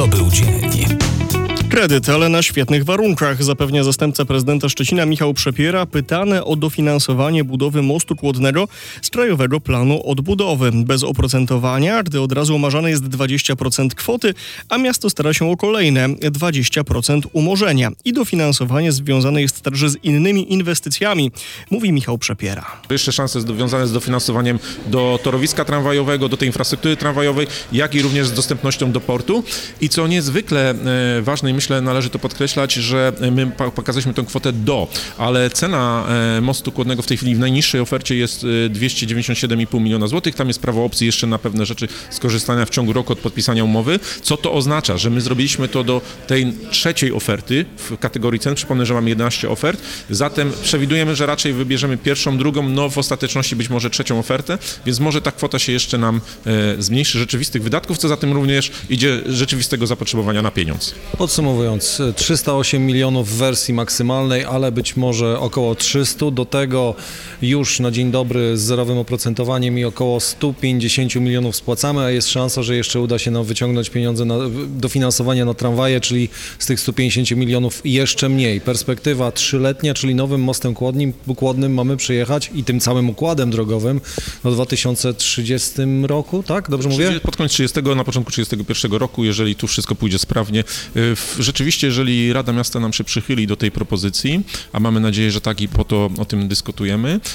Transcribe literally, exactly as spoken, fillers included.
To był dzień. Kredyt, ale na świetnych warunkach, zapewnia zastępca prezydenta Szczecina Michał Przepiera, pytany o dofinansowanie budowy mostu kłodnego z Krajowego Planu Odbudowy. Bez oprocentowania, gdy od razu umarzane jest dwadzieścia procent kwoty, a miasto stara się o kolejne dwadzieścia procent umorzenia. I dofinansowanie związane jest także z innymi inwestycjami, mówi Michał Przepiera. Jeszcze szanse związane z dofinansowaniem do torowiska tramwajowego, do tej infrastruktury tramwajowej, jak i również z dostępnością do portu. I co niezwykle e, ważne, i myślę, należy to podkreślać, że my pokazaliśmy tę kwotę do, ale cena mostu kłodnego w tej chwili w najniższej ofercie jest dwieście dziewięćdziesiąt siedem i pół miliona złotych. Tam jest prawo opcji jeszcze na pewne rzeczy skorzystania w ciągu roku od podpisania umowy. Co to oznacza? Że my zrobiliśmy to do tej trzeciej oferty w kategorii cen. Przypomnę, że mamy jedenaście ofert. Zatem przewidujemy, że raczej wybierzemy pierwszą, drugą, no w ostateczności być może trzecią ofertę, więc może ta kwota się jeszcze nam e, zmniejszy rzeczywistych wydatków, co za tym również idzie rzeczywistego zapotrzebowania na pieniądz. Podsumowując, trzysta osiem milionów w wersji maksymalnej, ale być może około trzysta. Do tego już na dzień dobry z zerowym oprocentowaniem i około sto pięćdziesiąt milionów spłacamy, a jest szansa, że jeszcze uda się nam wyciągnąć pieniądze na dofinansowanie na tramwaje, czyli z tych stu pięćdziesięciu milionów jeszcze mniej. Perspektywa trzyletnia, czyli nowym mostem kłodnym, kłodnym mamy przejechać i tym całym układem drogowym do dwa tysiące trzydziestego roku, tak? Dobrze mówię? Pod koniec trzydziestego, na początku trzydziestego pierwszego roku, jeżeli tu wszystko pójdzie sprawnie. Rzeczywiście, jeżeli Rada Miasta nam się przychyli do tej propozycji, a mamy nadzieję, że tak i po to o tym dyskutujemy,